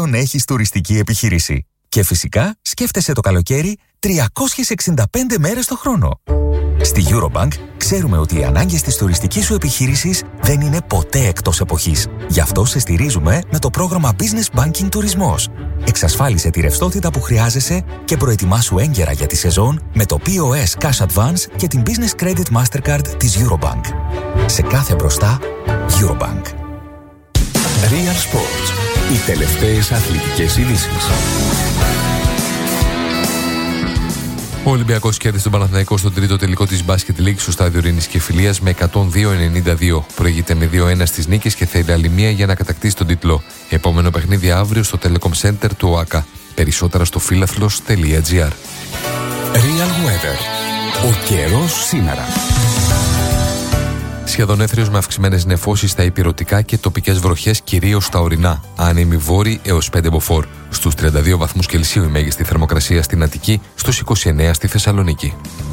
πλέον έχεις τουριστική επιχείρηση. Και φυσικά σκέφτεσαι το καλοκαίρι 365 μέρες το χρόνο. Στη Eurobank ξέρουμε ότι οι ανάγκες της τουριστικής σου επιχείρησης δεν είναι ποτέ εκτός εποχής. Γι' αυτό σε στηρίζουμε με το πρόγραμμα Business Banking Τουρισμός. Εξασφάλισε τη ρευστότητα που χρειάζεσαι και προετοιμάσου έγκαιρα για τη σεζόν με το POS Cash Advance και την Business Credit Mastercard της Eurobank. Σε κάθε μπροστά, Eurobank. Real Sports. Οι τελευταίες αθλητικές ειδήσεις. Ο Ολυμπιακός κέρδισε τον Παναθηναϊκό στον τρίτο τελικό της Basket League στο στάδιο Ειρήνης και Φιλίας με 102-92. Προηγείται με 2-1 στις νίκες και θέλει άλλη μία για να κατακτήσει τον τίτλο. Επόμενο παιχνίδι αύριο στο Telecom Center του ΟΑΚΑ. Περισσότερα στο φίλαθλος.gr. Real Weather. Ο καιρός σήμερα. Σχεδόν έθριος με αυξημένες νεφώσεις στα ηπειρωτικά και τοπικές βροχές κυρίως στα ορεινά. Άνεμοι βόρειοι έως 5 μποφόρ. Στους 32 βαθμούς Κελσίου η μέγιστη θερμοκρασία στην Αττική, στους 29 στη Θεσσαλονίκη.